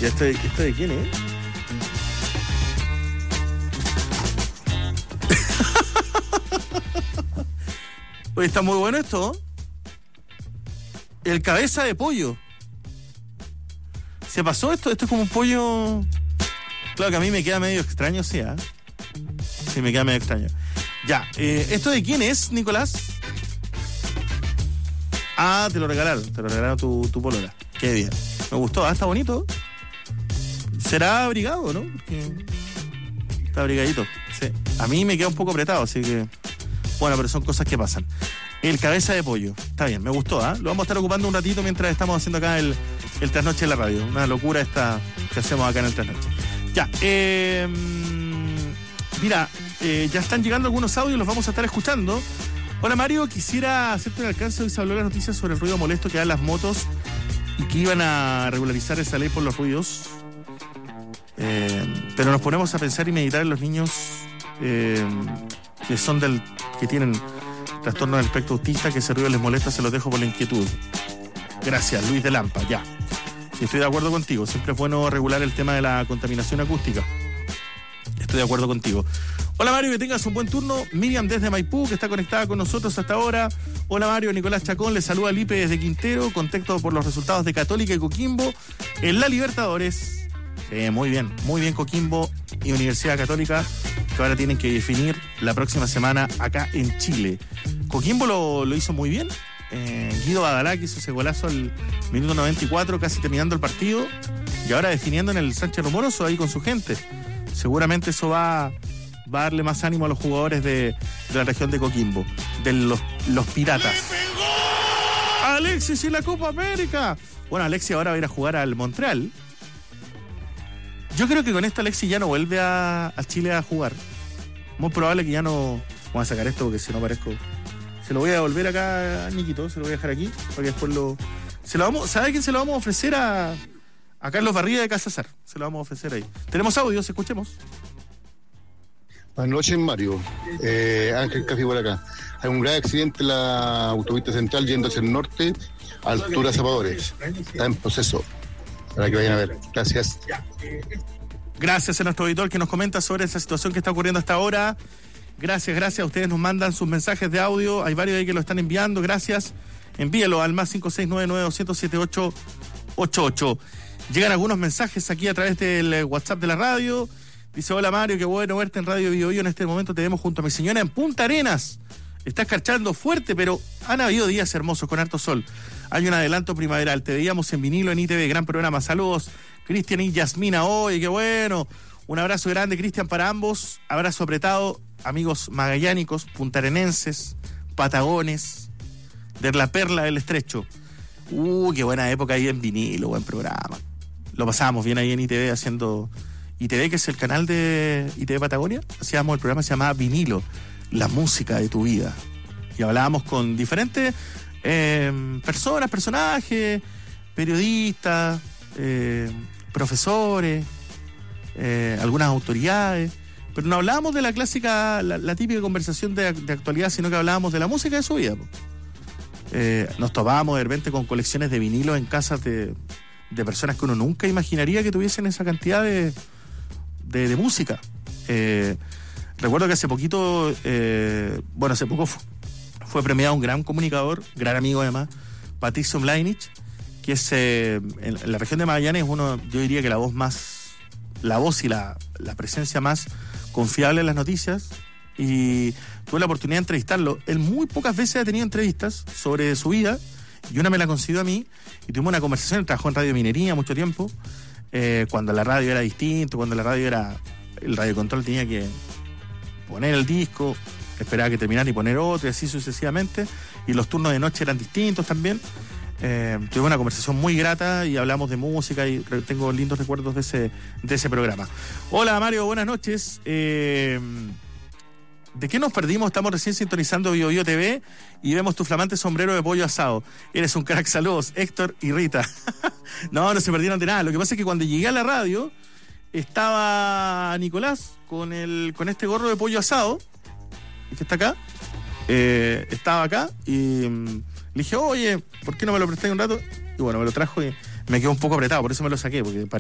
¿Y esto de quién es? Oye, está muy bueno esto. El cabeza de pollo. ¿Se pasó esto? Esto es como un pollo... Claro que a mí me queda medio extraño, sí, ¿eh? Sí, me queda medio extraño. Ya, ¿esto de quién es, Nicolás? Ah, te lo regalaron tu polola. Qué bien. Me gustó, está bonito. Será abrigado, ¿no? Porque está abrigadito. Sí. A mí me queda un poco apretado, así que... Bueno, pero son cosas que pasan. El cabeza de pollo. Está bien, me gustó, ¿ah? Lo vamos a estar ocupando un ratito mientras estamos haciendo acá el trasnoche en la radio. Una locura esta que hacemos acá en el trasnoche. Ya, mira, ya están llegando algunos audios, los vamos a estar escuchando. Hola Mario, quisiera hacerte un alcance. Hoy se habló las noticias sobre el ruido molesto que dan las motos y que iban a regularizar esa ley por los ruidos. Pero nos ponemos a pensar y meditar en los niños que tienen trastorno del espectro autista, que ese ruido les molesta, se los dejo por la inquietud. Gracias, Luis de Lampa, ya. Sí, estoy de acuerdo contigo, siempre es bueno regular el tema de la contaminación acústica. Estoy de acuerdo contigo. Hola Mario, que tengas un buen turno. Miriam desde Maipú, que está conectada con nosotros hasta ahora. Hola Mario, Nicolás Chacón, le saluda Lipe desde Quintero, contexto por los resultados de Católica y Coquimbo en la Libertadores. Muy bien Coquimbo y Universidad Católica, que ahora tienen que definir la próxima semana acá en Chile. Coquimbo lo hizo muy bien. Guido Badalá que hizo ese golazo al minuto 94, casi terminando el partido, y ahora definiendo en el Sánchez Rumoroso ahí con su gente. Seguramente eso va a darle más ánimo a los jugadores de la región de Coquimbo, de los Piratas. Alexis y la Copa América. Bueno, Alexis ahora va a ir a jugar al Montreal. Yo creo que con esto Alexis ya no vuelve a Chile a jugar. Muy probable que ya no... Vamos a sacar esto porque si no parezco... Se lo voy a devolver acá a Niquito, se lo voy a dejar aquí, porque después ¿sabe quién se lo vamos a ofrecer a Carlos Barriga de Casazar? Se lo vamos a ofrecer ahí. Tenemos audios, escuchemos. Buenas noches, Mario. Ángel Casi por acá. Hay un grave accidente en la autopista central yendo hacia el norte, altura Zapadores. Está en proceso, para que vayan a ver. Gracias. Gracias a nuestro auditor que nos comenta sobre esa situación que está ocurriendo hasta ahora. Gracias. Ustedes nos mandan sus mensajes de audio. Hay varios ahí que lo están enviando. Gracias. Envíelo al más 569-900-7888. Llegan algunos mensajes aquí a través del WhatsApp de la radio. Dice, hola Mario, qué bueno verte en Radio Bio Bio. En este momento te vemos junto a mi señora en Punta Arenas. Está escarchando fuerte, pero han habido días hermosos con harto sol. Hay un adelanto primaveral. Te veíamos en vinilo en ITV. Gran programa. Saludos, Cristian y Yasmina. Oye, qué bueno. Un abrazo grande, Cristian, para ambos. Abrazo apretado. Amigos magallánicos, puntarenenses, patagones, de la Perla del Estrecho. Qué buena época ahí en vinilo, buen programa. Lo pasábamos bien ahí en ITV haciendo... ITV, que es el canal de ITV Patagonia, hacíamos el programa, se llamaba Vinilo, la música de tu vida. Y hablábamos con diferentes personajes, periodistas, profesores, algunas autoridades. Pero no hablábamos de la clásica, la típica conversación de actualidad, sino que hablábamos de la música de su vida. Nos topábamos de repente con colecciones de vinilos en casas de personas que uno nunca imaginaría que tuviesen esa cantidad de música. Recuerdo que hace poquito, hace poco fue premiado un gran comunicador, gran amigo además, Patricio Mlainich, que es en la región de Magallanes, yo diría que la voz y la presencia más confiable en las noticias, y tuve la oportunidad de entrevistarlo. Él muy pocas veces ha tenido entrevistas sobre su vida, y una me la concedió a mí, y tuvimos una conversación. Él trabajó en Radio Minería mucho tiempo, cuando la radio era distinto, cuando la radio era... El radiocontrol tenía que poner el disco, esperaba que terminara y poner otro, y así sucesivamente, y los turnos de noche eran distintos también. Tuvimos una conversación muy grata y hablamos de música y tengo lindos recuerdos de ese programa. Hola Mario, buenas noches. ¿De qué nos perdimos? Estamos recién sintonizando Bio Bio TV y vemos tu flamante sombrero de pollo asado. Eres un crack, saludos, Héctor y Rita. No se perdieron de nada. Lo que pasa es que cuando llegué a la radio estaba Nicolás con este gorro de pollo asado, que está acá. Estaba acá y... Le dije, oye, ¿por qué no me lo prestáis un rato? Y bueno, me lo trajo y me quedó un poco apretado, por eso me lo saqué, porque